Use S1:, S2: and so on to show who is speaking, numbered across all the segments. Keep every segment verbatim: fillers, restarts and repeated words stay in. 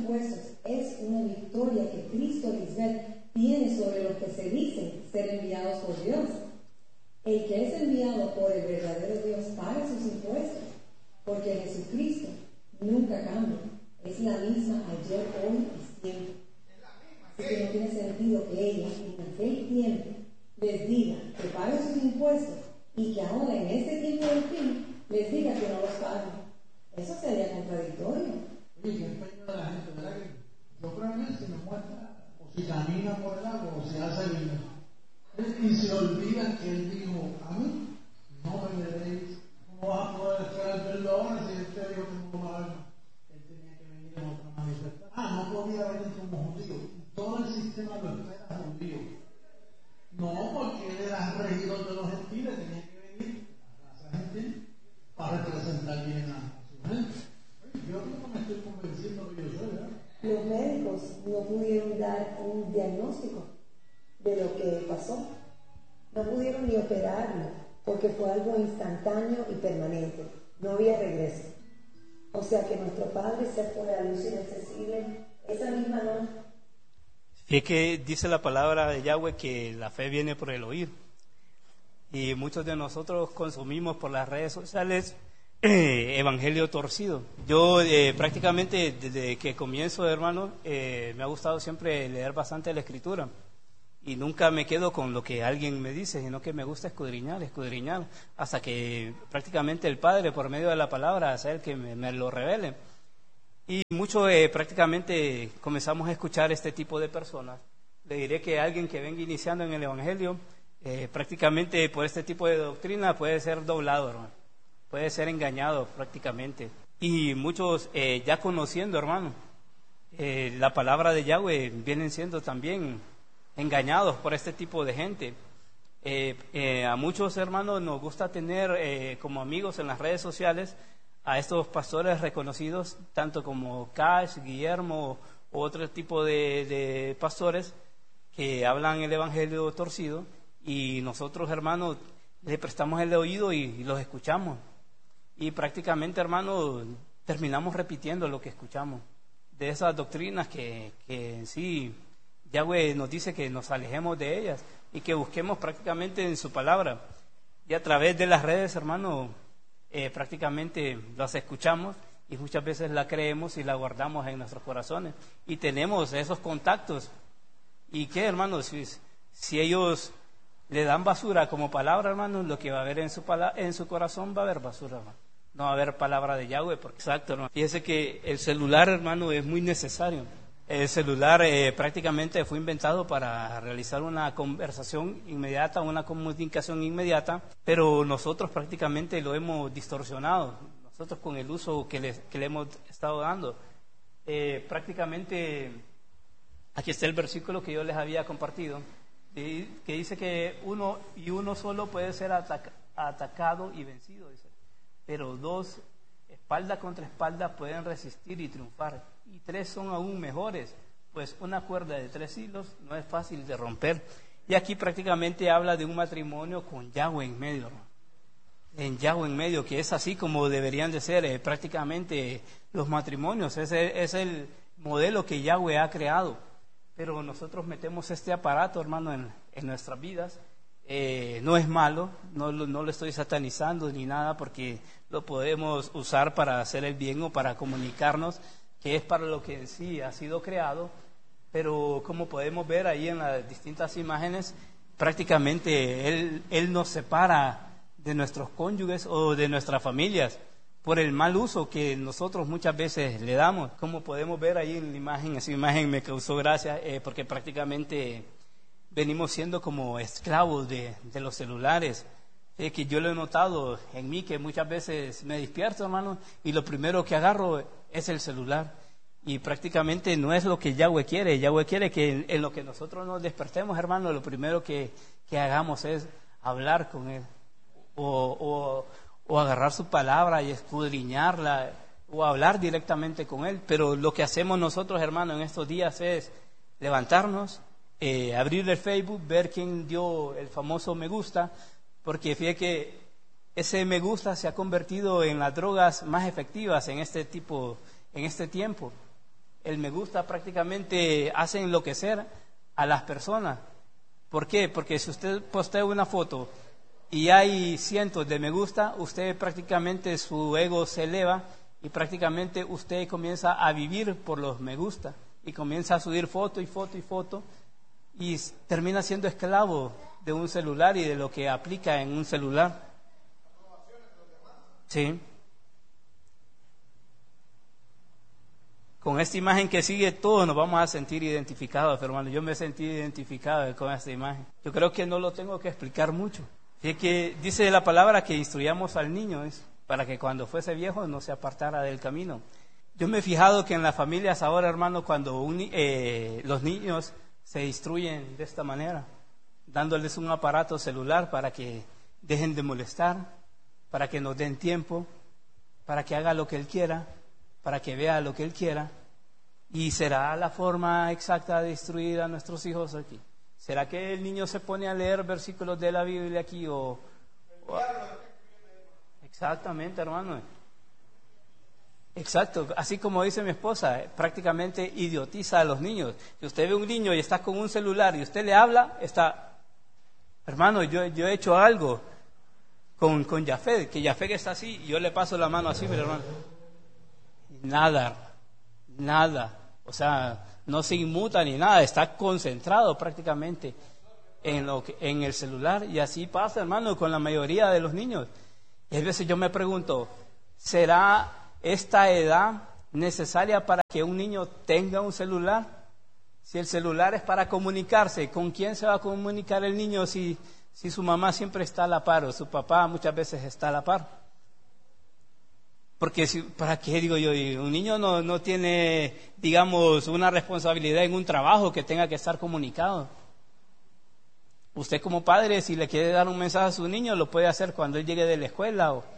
S1: impuestos es una victoria que Cristo Lisbeth tiene sobre los que se dicen ser enviados por Dios. El que es enviado por el verdadero Dios paga sus impuestos, porque Jesucristo nunca cambia. Es la misma ayer, hoy y siempre. Así que no tiene sentido que ella en aquel tiempo les diga que paguen sus impuestos y que ahora en este tiempo del fin les diga que no los paguen. Eso sería contradictorio.
S2: Oye, qué empeño de la gente, ¿verdad? Que yo creo que si me muestra, o si camina por el agua, o si hace el... Y se olvidan que él dijo, a mí no me veréis. ¿Cómo vas a poder esperar verlo ahora si él te dijo que no va a ver? Él tenía que venir en otra manifestación. Ah, no podía venir como judío. Todo el sistema lo espera judío. No, porque él era regidor de los gentiles, tenía que venir a la raza gentil para representar bien a su gente. Yo no me estoy convenciendo que yo soy, ¿verdad?
S1: Los médicos no pudieron dar un diagnóstico de lo que pasó. No pudieron ni operarlo, porque fue algo instantáneo y permanente. No había regreso. O sea que nuestro Padre se fue a la luz inaccesible esa misma noche.
S3: Es que dice la palabra de Yahweh que la fe viene por el oír. Y muchos de nosotros consumimos por las redes sociales eh, evangelio torcido. Yo eh, prácticamente desde que comienzo, hermano, eh, me ha gustado siempre leer bastante la Escritura. Y nunca me quedo con lo que alguien me dice, sino que me gusta escudriñar, escudriñar, hasta que prácticamente el Padre, por medio de la palabra, sea el que me, me lo revele. Y mucho eh, prácticamente comenzamos a escuchar este tipo de personas. Le diré que alguien que venga iniciando en el Evangelio, eh, prácticamente por este tipo de doctrina puede ser doblado, hermano. Puede ser engañado prácticamente. Y muchos eh, ya conociendo, hermano, eh, la palabra de Yahweh, vienen siendo también engañados por este tipo de gente. Eh, eh, a muchos hermanos nos gusta tener eh, como amigos en las redes sociales a estos pastores reconocidos, tanto como Cash, Guillermo u otro tipo de, de pastores que hablan el evangelio torcido, y nosotros, hermanos, le prestamos el oído y, y los escuchamos, y prácticamente, hermanos, terminamos repitiendo lo que escuchamos de esas doctrinas que, que en sí Yahweh nos dice que nos alejemos de ellas y que busquemos prácticamente en su palabra. Y a través de las redes, hermano, eh, prácticamente las escuchamos y muchas veces la creemos y la guardamos en nuestros corazones. Y tenemos esos contactos. ¿Y qué, hermano? Si, si ellos le dan basura como palabra, hermano, lo que va a haber en su, pala- en su corazón va a haber basura, hermano. No va a haber palabra de Yahweh. Porque, exacto, hermano. Fíjese que el celular, hermano, es muy necesario. El celular eh, prácticamente fue inventado para realizar una conversación inmediata, una comunicación inmediata, pero nosotros prácticamente lo hemos distorsionado, nosotros con el uso que le, que le hemos estado dando. Eh, prácticamente, aquí está el versículo que yo les había compartido, que dice que uno y uno solo puede ser ataca, atacado y vencido, dice, pero dos, espalda contra espalda, pueden resistir y triunfar. Y tres son aún mejores, pues una cuerda de tres hilos no es fácil de romper. Y aquí prácticamente habla de un matrimonio con Yahweh en medio, hermano. En Yahweh en medio, que es así como deberían de ser eh, prácticamente los matrimonios. Ese es el modelo que Yahweh ha creado. Pero nosotros metemos este aparato, hermano, en, en nuestras vidas. Eh, no es malo, no, no lo estoy satanizando ni nada, porque lo podemos usar para hacer el bien o para comunicarnos, que es para lo que en sí ha sido creado. Pero como podemos ver ahí en las distintas imágenes, prácticamente él, él nos separa de nuestros cónyuges o de nuestras familias por el mal uso que nosotros muchas veces le damos. Como podemos ver ahí en la imagen, esa imagen me causó gracia, eh, porque prácticamente venimos siendo como esclavos de, de los celulares. Eh, que yo lo he notado en mí, que muchas veces me despierto, hermano, y lo primero que agarro es el celular. Y prácticamente no es lo que Yahweh quiere. Yahweh quiere que en, en lo que nosotros nos despertemos, hermano, lo primero que, que hagamos es hablar con Él. O, o, o agarrar su palabra y escudriñarla, o hablar directamente con Él. Pero lo que hacemos nosotros, hermano, en estos días es levantarnos, eh, abrir el Facebook, ver quién dio el famoso me gusta, porque fíjate que ese me gusta se ha convertido en las drogas más efectivas en este tipo, en este tiempo. el me gusta prácticamente hace enloquecer a las personas. ¿Por qué? Porque si usted postea una foto y hay cientos de me gusta, usted prácticamente su ego se eleva y prácticamente usted comienza a vivir por los me gusta y comienza a subir foto y foto y foto y termina siendo esclavo de un celular y de lo que aplica en un celular. Sí. Con esta imagen que sigue, todos nos vamos a sentir identificados, hermano. Yo me sentí identificado con esta imagen. Yo creo que no lo tengo que explicar mucho. Es que dice la palabra que instruyamos al niño, es para que cuando fuese viejo no se apartara del camino. Yo me he fijado que en las familias ahora, hermano, cuando un, eh, los niños se instruyen de esta manera, dándoles un aparato celular para que dejen de molestar, para que nos den tiempo, para que haga lo que él quiera, para que vea lo que él quiera. ¿Y será la forma exacta de instruir a nuestros hijos aquí? ¿Será que el niño se pone a leer versículos de la Biblia aquí o, o... Exactamente, hermano. Exacto, así como dice mi esposa, prácticamente idiotiza a los niños. Si usted ve un niño y está con un celular y usted le habla, está... Hermano, yo, yo he hecho algo con, con Jafet, que Jafet está así y yo le paso la mano así, mi hermano. Nada, nada, o sea, no se inmuta ni nada, está concentrado prácticamente en, lo que, en el celular, y así pasa, hermano, con la mayoría de los niños. Y a veces yo me pregunto, ¿será esta edad necesaria para que un niño tenga un celular? Si el celular es para comunicarse, ¿con quién se va a comunicar el niño si, si su mamá siempre está a la par o su papá muchas veces está a la par? Porque, si, ¿para qué digo yo? Un niño no, no tiene, digamos, una responsabilidad en un trabajo que tenga que estar comunicado. Usted como padre, si le quiere dar un mensaje a su niño, lo puede hacer cuando él llegue de la escuela. O...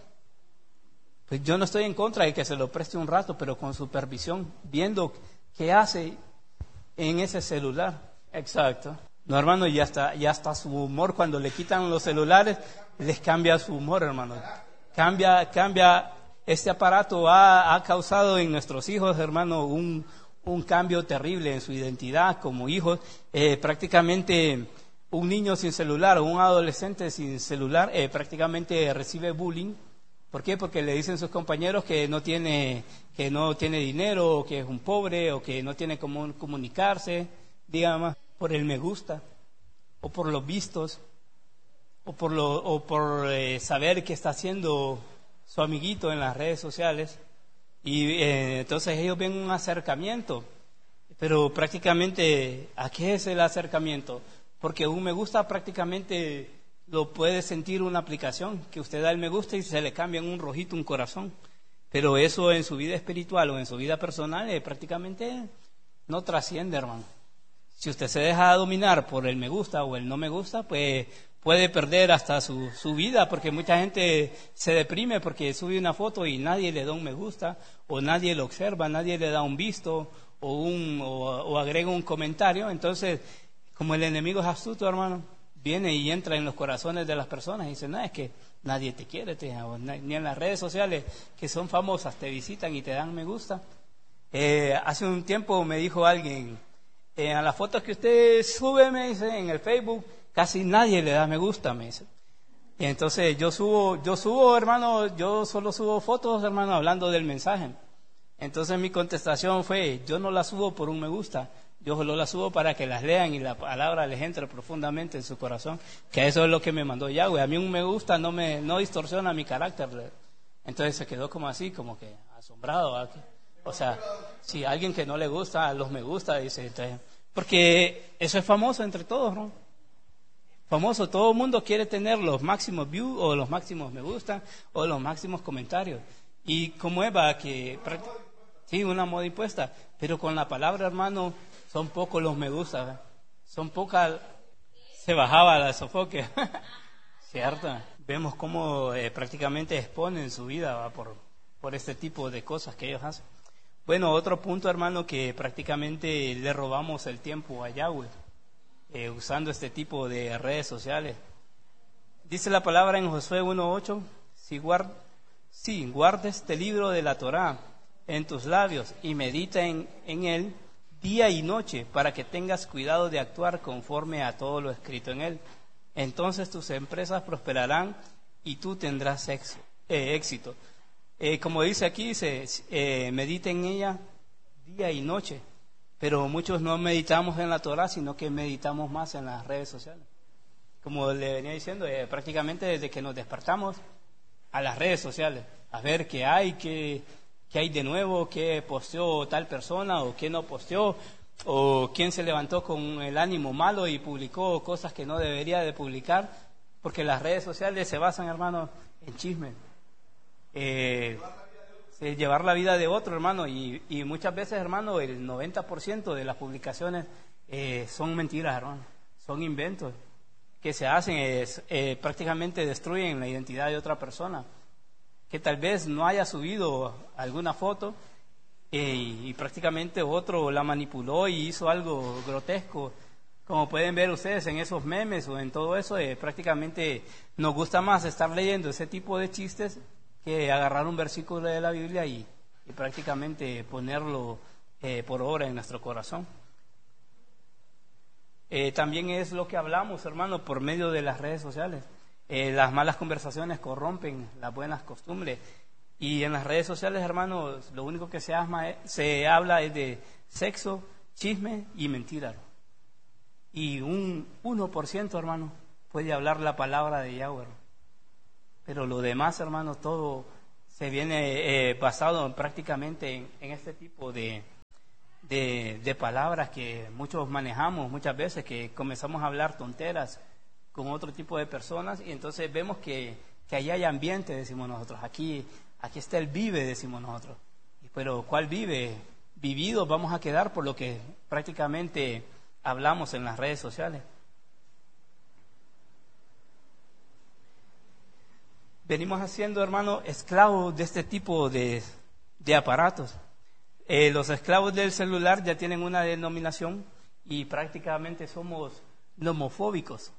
S3: Pues yo no estoy en contra de que se lo preste un rato, pero con supervisión, viendo qué hace en ese celular. Exacto. No, hermano, ya está, ya está su humor. Cuando le quitan los celulares, les cambia su humor, hermano. Cambia, cambia... Este aparato ha, ha causado en nuestros hijos, hermano, un, un cambio terrible en su identidad como hijos. Eh, prácticamente un niño sin celular o un adolescente sin celular eh, prácticamente recibe bullying. ¿Por qué? Porque le dicen sus compañeros que no tiene, que no tiene dinero, o que es un pobre, o que no tiene cómo comunicarse, digamos, por el me gusta, o por los vistos, o por, lo, o por eh, saber qué está haciendo su amiguito en las redes sociales, y eh, entonces ellos ven un acercamiento, pero prácticamente, ¿a qué es el acercamiento? Porque un me gusta prácticamente lo puede sentir una aplicación, que usted da el me gusta y se le cambia en un rojito un corazón, pero eso en su vida espiritual o en su vida personal eh, prácticamente no trasciende, hermano. Si usted se deja dominar por el me gusta o el no me gusta, pues puede perder hasta su, su vida, porque mucha gente se deprime porque sube una foto y nadie le da un me gusta, o nadie lo observa, nadie le da un visto, o, un, o, o agrega un comentario. Entonces, como el enemigo es astuto, hermano, viene y entra en los corazones de las personas y dice, no, es que nadie te quiere, te, ni en las redes sociales que son famosas te visitan y te dan me gusta. Eh, hace un tiempo me dijo alguien, eh, a las fotos que usted sube, me dice, en el Facebook, casi nadie le da me gusta, me dice. Y entonces yo subo, yo subo, hermano, yo solo subo fotos, hermano, hablando del mensaje. Entonces mi contestación fue, yo no las subo por un me gusta, yo solo las subo para que las lean y la palabra les entre profundamente en su corazón, que eso es lo que me mandó Yahweh. A mí un me gusta no me no distorsiona mi carácter. Entonces se quedó como así, como que asombrado, ¿verdad? O sea, si alguien que no le gusta los me gusta, dice, entonces, porque eso es famoso entre todos, ¿no? Famoso, todo el mundo quiere tener los máximos views o los máximos me gusta o los máximos comentarios. Y como Eva, que sí, una moda impuesta, pero con la palabra, hermano, son pocos los me gusta, ¿verdad? Son pocas, se bajaba la sofoque, ¿cierto? Vemos cómo eh, prácticamente exponen su vida, ¿verdad? por por este tipo de cosas que ellos hacen. Bueno, otro punto, hermano, que prácticamente le robamos el tiempo a Yahweh. Eh, usando este tipo de redes sociales. Dice la palabra en Josué uno ocho, si, guard, si guarda este libro de la Torá en tus labios y medita en, en él día y noche, para que tengas cuidado de actuar conforme a todo lo escrito en él. Entonces tus empresas prosperarán y tú tendrás sexo, eh, éxito. Eh, como dice aquí, dice, eh, medita en ella día y noche, pero muchos no meditamos en la Torah, sino que meditamos más en las redes sociales. Como le venía diciendo, eh, prácticamente desde que nos despertamos a las redes sociales, a ver qué hay, qué, qué hay de nuevo, qué posteó tal persona o qué no posteó, o quién se levantó con el ánimo malo y publicó cosas que no debería de publicar, porque las redes sociales se basan, hermano, en chisme. Eh, eh, llevar la vida de otro, hermano, y, y muchas veces, hermano, el noventa por ciento de las publicaciones eh, son mentiras, hermano, son inventos que se hacen, es, eh, prácticamente destruyen la identidad de otra persona, que tal vez no haya subido alguna foto eh, y, y prácticamente otro la manipuló y hizo algo grotesco. Como pueden ver ustedes en esos memes o en todo eso, eh, prácticamente nos gusta más estar leyendo ese tipo de chistes que agarrar un versículo de la Biblia y, y prácticamente ponerlo eh, por obra en nuestro corazón. Eh, también es lo que hablamos, hermano, por medio de las redes sociales. Eh, las malas conversaciones corrompen las buenas costumbres. Y en las redes sociales, hermanos, lo único que se, asma, se habla es de sexo, chisme y mentira. Y un uno por ciento, hermano, puede hablar la palabra de Yahweh. Pero lo demás, hermano, todo se viene eh, basado prácticamente en, en este tipo de... De, de palabras que muchos manejamos muchas veces, que comenzamos a hablar tonteras con otro tipo de personas y entonces vemos que, que allá hay ambiente, decimos nosotros, aquí, aquí está el vive, decimos nosotros, pero ¿cuál vive? Vividos vamos a quedar por lo que prácticamente hablamos en las redes sociales. Venimos haciendo, hermano, esclavos de este tipo de, de aparatos. Eh, los esclavos del celular ya tienen una denominación y prácticamente somos nomofóbicos.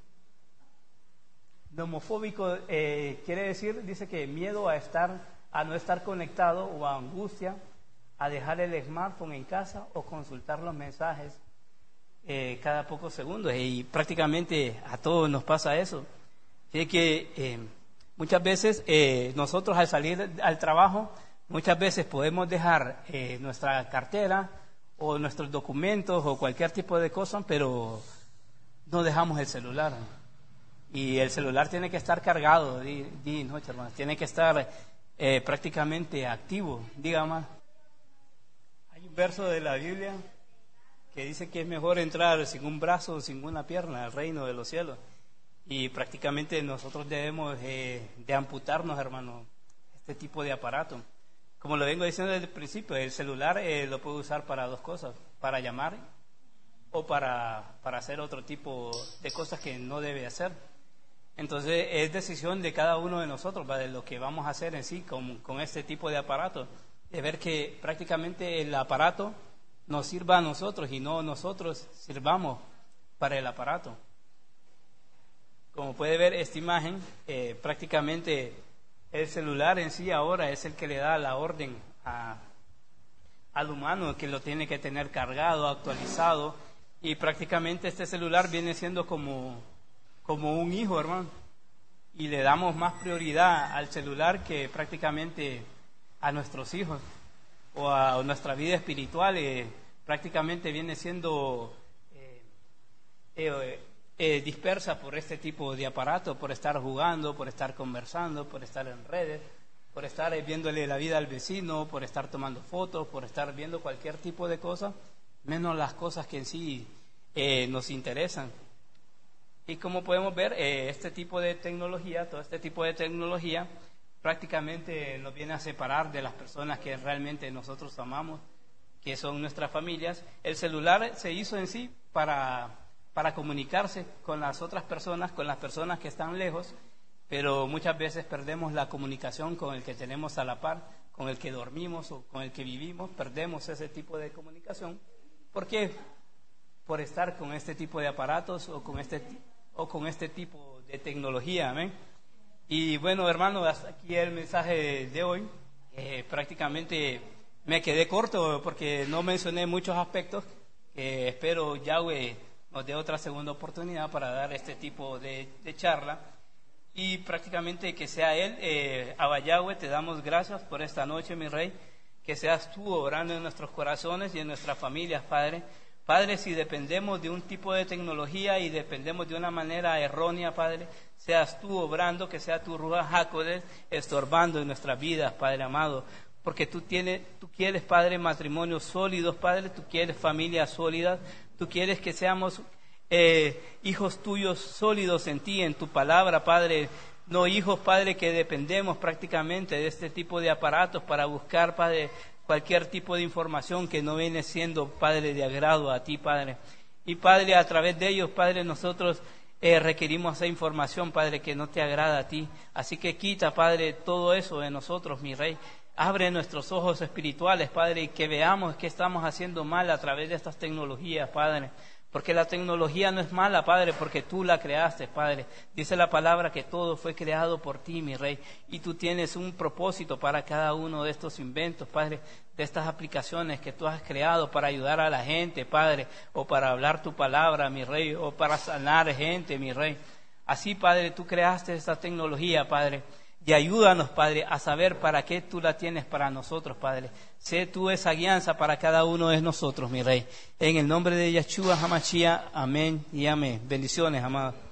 S3: Nomofóbico eh, quiere decir, dice que miedo a estar, a no estar conectado o a angustia, a dejar el smartphone en casa o consultar los mensajes eh, cada pocos segundos. Y prácticamente a todos nos pasa eso. Así que eh, muchas veces eh, nosotros al salir al trabajo, muchas veces podemos dejar eh, nuestra cartera o nuestros documentos o cualquier tipo de cosa, pero no dejamos el celular. Y el celular tiene que estar cargado, día y noche, hermanos. Tiene que estar eh, prácticamente activo, digamos. Hay un verso de la Biblia que dice que es mejor entrar sin un brazo o sin una pierna al reino de los cielos. Y prácticamente nosotros debemos eh, de amputarnos, hermano, este tipo de aparato. Como lo vengo diciendo desde el principio, el celular eh, lo puedo usar para dos cosas, para llamar o para, para hacer otro tipo de cosas que no debe hacer. Entonces es decisión de cada uno de nosotros, ¿va? De lo que vamos a hacer en sí con, con este tipo de aparato, de ver que prácticamente el aparato nos sirva a nosotros y no nosotros sirvamos para el aparato. Como puede ver esta imagen, eh, prácticamente el celular en sí ahora es el que le da la orden a, al humano, que lo tiene que tener cargado, actualizado, y prácticamente este celular viene siendo como, como un hijo, hermano, y le damos más prioridad al celular que prácticamente a nuestros hijos o a, a nuestra vida espiritual. Eh, prácticamente viene siendo eh, eh, eh, dispersa por este tipo de aparato, por estar jugando, por estar conversando, por estar en redes, por estar eh, viéndole la vida al vecino, por estar tomando fotos, por estar viendo cualquier tipo de cosa, menos las cosas que en sí eh, nos interesan. Y como podemos ver, eh, este tipo de tecnología, todo este tipo de tecnología prácticamente nos viene a separar de las personas que realmente nosotros amamos, que son nuestras familias. El celular se hizo en sí para, para comunicarse con las otras personas, con las personas que están lejos, pero muchas veces perdemos la comunicación con el que tenemos a la par, con el que dormimos o con el que vivimos, perdemos ese tipo de comunicación. ¿Por qué? Por estar con este tipo de aparatos o con este, o con este tipo de tecnología. ¿Amén? Y bueno, hermano, hasta aquí el mensaje de hoy. Eh, prácticamente me quedé corto porque no mencioné muchos aspectos que espero Yahweh nos dé otra segunda oportunidad para dar este tipo de, de charla. Y prácticamente que sea Él, eh, Abba Yahweh, te damos gracias por esta noche, mi Rey, que seas tú obrando en nuestros corazones y en nuestras familias, Padre. Padre, si dependemos de un tipo de tecnología y dependemos de una manera errónea, Padre, seas tú obrando, que sea tu Ruach HaKodesh estorbando en nuestras vidas, Padre amado. Porque tú, tienes, tú quieres, Padre, matrimonios sólidos, Padre, tú quieres familias sólidas, tú quieres que seamos eh, hijos tuyos sólidos en ti, en tu palabra, Padre. No hijos, Padre, que dependemos prácticamente de este tipo de aparatos para buscar, Padre, cualquier tipo de información que no viene siendo, Padre, de agrado a ti, Padre. Y, Padre, a través de ellos, Padre, nosotros eh, requerimos esa información, Padre, que no te agrada a ti. Así que quita, Padre, todo eso de nosotros, mi Rey. Abre nuestros ojos espirituales, Padre, y que veamos qué estamos haciendo mal a través de estas tecnologías, Padre. Porque la tecnología no es mala, Padre, porque tú la creaste, Padre. Dice la palabra que todo fue creado por ti, mi Rey. Y tú tienes un propósito para cada uno de estos inventos, Padre, de estas aplicaciones que tú has creado para ayudar a la gente, Padre, o para hablar tu palabra, mi Rey, o para sanar gente, mi Rey. Así, Padre, tú creaste esta tecnología, Padre. Y ayúdanos, Padre, a saber para qué tú la tienes para nosotros, Padre. Sé tú esa guianza para cada uno de nosotros, mi Rey. En el nombre de Yeshua HaMashiach, amén y amén. Bendiciones, amados.